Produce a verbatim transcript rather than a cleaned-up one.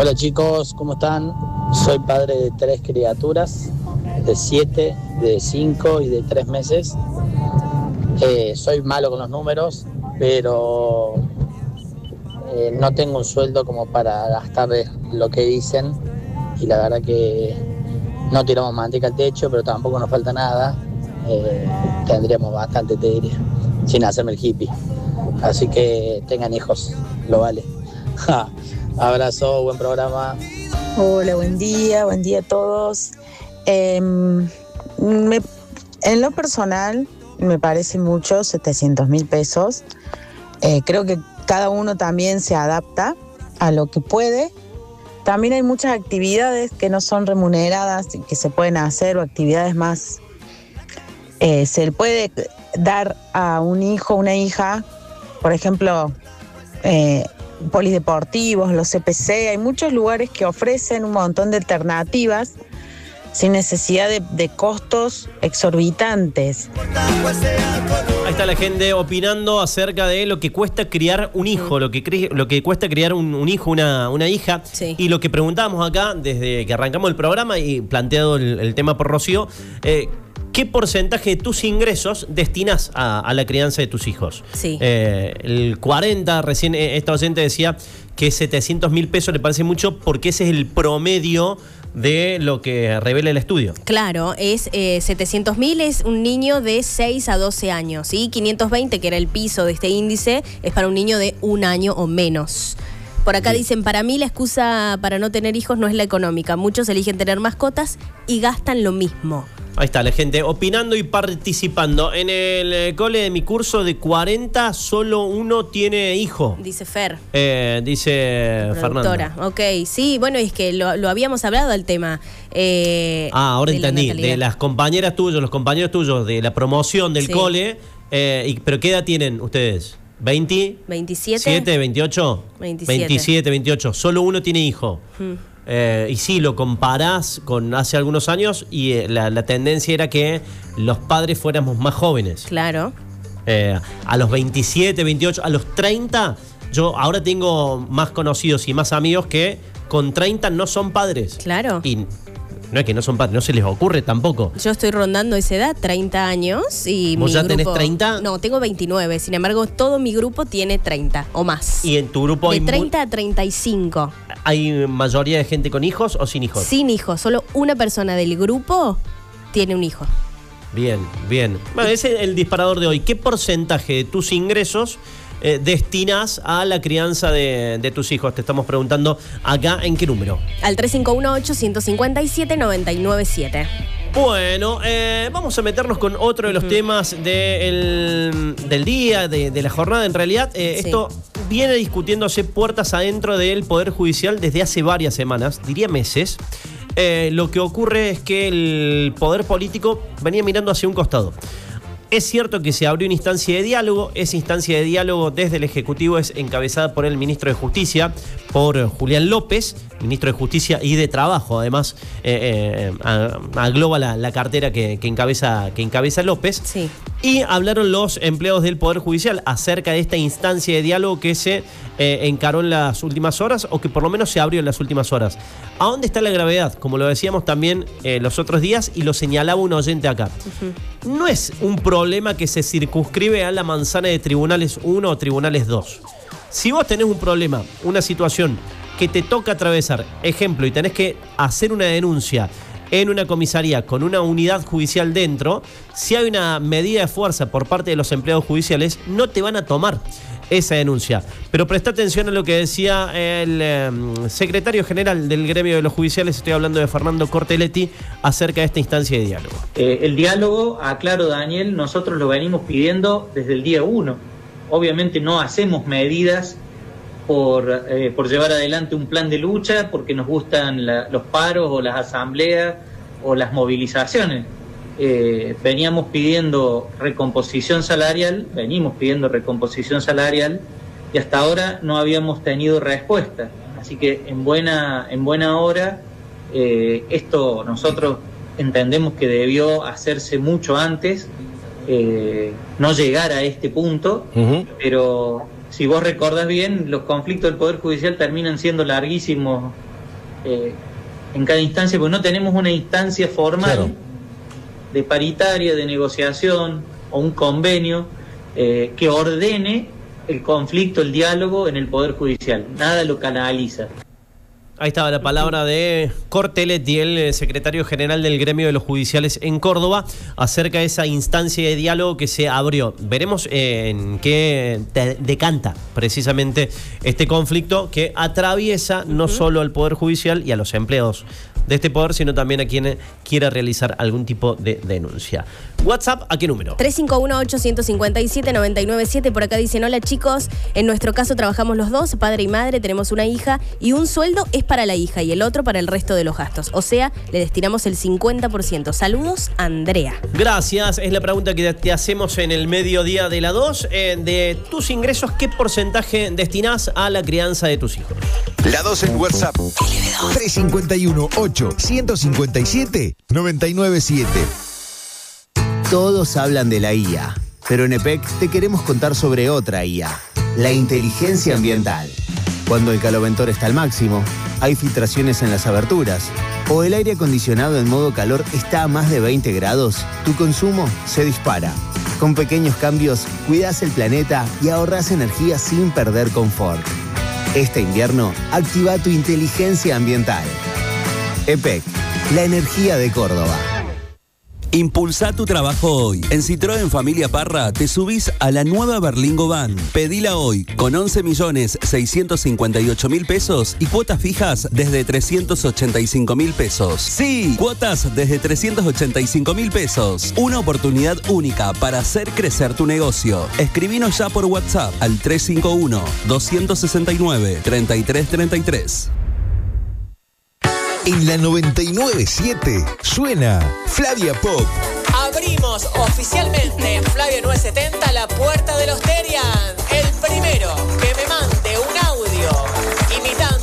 Hola chicos, ¿cómo están? Soy padre de tres criaturas, de siete, de cinco y de tres meses. Eh, soy malo con los números, pero eh, no tengo un sueldo como para gastar lo que dicen y la verdad que no tiramos manteca al techo, pero tampoco nos falta nada. Eh, tendríamos bastante, te diría, sin hacerme el hippie. Así que tengan hijos, lo vale. Abrazo, buen programa. Hola, buen día, buen día a todos. Eh, me, en lo personal me parece mucho, setecientos mil pesos. Eh, creo que cada uno también se adapta a lo que puede. También hay muchas actividades que no son remuneradas y que se pueden hacer, o actividades más... Eh, se le puede dar a un hijo, una hija, por ejemplo, eh, polideportivos, los C P C. Hay muchos lugares que ofrecen un montón de alternativas sin necesidad de, de costos exorbitantes. Ahí está la gente opinando acerca de lo que cuesta criar un hijo, mm. lo, que cre lo que cuesta criar un, un hijo, una, una hija. Sí. Y lo que preguntábamos acá, desde que arrancamos el programa y planteado el, el tema por Rocío, eh, ¿qué porcentaje de tus ingresos destinas a, a la crianza de tus hijos? Sí. Eh, el cuarenta, recién esta docente decía que setecientos mil pesos le parece mucho porque ese es el promedio de lo que revela el estudio. Claro, es eh, setecientos mil es un niño de seis a doce años, y quinientos veinte, que era el piso de este índice, es para un niño de un año o menos. Por acá Bien. Dicen, para mí la excusa para no tener hijos no es la económica. Muchos eligen tener mascotas y gastan lo mismo. Ahí está la gente opinando y participando. En el eh, cole de mi curso de cuarenta, solo uno tiene hijo. Dice Fer. Eh, dice Productora. Fernanda. Ok, sí, bueno, es que lo, lo habíamos hablado el tema. Eh, ah, ahora de entendí. La de las compañeras tuyas, los compañeros tuyos de la promoción del sí. cole. Eh, y, ¿Pero qué edad tienen ustedes? ¿veinte? ¿veintisiete? ¿siete? ¿veintiocho? veintisiete. veintisiete, veintiocho. Solo uno tiene hijo. Hmm. Eh, y sí, lo comparás con hace algunos años y eh, la, la tendencia era que los padres fuéramos más jóvenes. Claro. Eh, a los veintisiete, veintiocho, a los treinta, yo ahora tengo más conocidos y más amigos que con treinta no son padres. Claro. Y no es que no son padres, no se les ocurre tampoco. Yo estoy rondando esa edad, treinta años. Y ¿Vos mi ya grupo, tenés treinta? No, tengo veintinueve. Sin embargo, todo mi grupo tiene treinta o más. ¿Y en tu grupo de hay treinta a treinta y cinco? ¿Hay mayoría de gente con hijos o sin hijos? Sin hijos. Solo una persona del grupo tiene un hijo. Bien, bien. Bueno, ese es el disparador de hoy. ¿Qué porcentaje de tus ingresos eh, destinas a la crianza de, de tus hijos? Te estamos preguntando acá, ¿en qué número? Al tres cinco uno, ocho cinco siete, nueve nueve siete. Bueno, eh, vamos a meternos con otro de los uh-huh. temas de el, del día, de, de la jornada. En realidad, eh, sí. esto viene discutiéndose puertas adentro del Poder Judicial desde hace varias semanas, diría meses. Eh, lo que ocurre es que el poder político venía mirando hacia un costado. Es cierto que se abrió una instancia de diálogo. Esa instancia de diálogo desde el Ejecutivo es encabezada por el ministro de Justicia, por Julián López, ministro de Justicia y de Trabajo. Además, eh, eh, agloba la, la cartera que, que, encabeza, que encabeza López. Sí. Y hablaron los empleados del Poder Judicial acerca de esta instancia de diálogo que se eh, encaró en las últimas horas, o que por lo menos se abrió en las últimas horas. ¿A dónde está la gravedad? Como lo decíamos también eh, los otros días, y lo señalaba un oyente acá. Uh-huh. No es un problema que se circunscribe a la manzana de tribunales uno o tribunales dos. Si vos tenés un problema, una situación que te toca atravesar, ejemplo, y tenés que hacer una denuncia en una comisaría con una unidad judicial dentro, si hay una medida de fuerza por parte de los empleados judiciales, no te van a tomar esa denuncia. Pero presta atención a lo que decía el eh, secretario general del gremio de los judiciales, estoy hablando de Fernando Cortelletti, acerca de esta instancia de diálogo. Eh, el diálogo, aclaro Daniel, nosotros lo venimos pidiendo desde el día uno. Obviamente no hacemos medidas por, eh, por llevar adelante un plan de lucha, porque nos gustan la, los paros o las asambleas o las movilizaciones. Eh, veníamos pidiendo recomposición salarial, venimos pidiendo recomposición salarial y hasta ahora no habíamos tenido respuesta. Así que en buena, en buena hora, eh, esto nosotros entendemos que debió hacerse mucho antes, eh, no llegar a este punto, uh-huh. pero si vos recordás bien, los conflictos del Poder Judicial terminan siendo larguísimos eh, en cada instancia, porque no tenemos una instancia formal Claro. de paritaria, de negociación o un convenio eh, que ordene el conflicto, el diálogo en el Poder Judicial. Nada lo canaliza. Ahí estaba la palabra de Corteletti, el secretario general del gremio de los judiciales en Córdoba, acerca de esa instancia de diálogo que se abrió. Veremos eh, en qué te decanta precisamente este conflicto que atraviesa no solo al Poder Judicial y a los empleados de este poder, sino también a quien quiera realizar algún tipo de denuncia. WhatsApp, ¿a qué número? tres cinco uno, ocho cinco siete, nueve nueve siete. Por acá dicen, hola chicos, en nuestro caso trabajamos los dos, padre y madre, tenemos una hija y un sueldo es para la hija y el otro para el resto de los gastos. O sea, le destinamos el cincuenta por ciento. Saludos, Andrea. Gracias, es la pregunta que te hacemos en el mediodía de la dos. Eh, de tus ingresos, ¿qué porcentaje destinás a la crianza de tus hijos? La dos en WhatsApp. tres cinco uno, ocho cinco siete, nueve nueve siete. Todos hablan de la I A, pero en E P E C te queremos contar sobre otra I A, la inteligencia ambiental. Cuando el caloventor está al máximo, hay filtraciones en las aberturas, o el aire acondicionado en modo calor está a más de veinte grados, tu consumo se dispara. Con pequeños cambios, cuidás el planeta y ahorrás energía sin perder confort. Este invierno, activa tu inteligencia ambiental. E P E C, la energía de Córdoba. Impulsa tu trabajo hoy. En Citroën Familia Parra te subís a la nueva Berlingo Van. Pedila hoy con once millones seiscientos cincuenta y ocho mil pesos y cuotas fijas desde trescientos ochenta y cinco mil pesos. Sí, cuotas desde trescientos ochenta y cinco mil pesos. Una oportunidad única para hacer crecer tu negocio. Escribinos ya por WhatsApp al tres cinco uno, dos seis nueve, tres tres tres tres. En la noventa y nueve siete suena Flavia Pop. Abrimos oficialmente en Flavia novecientos setenta la puerta de la Hosteria.